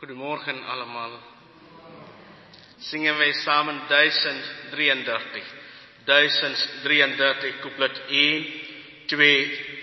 Goedemorgen allemaal. Zingen wij samen 1033. 1033, couplet 1, 2,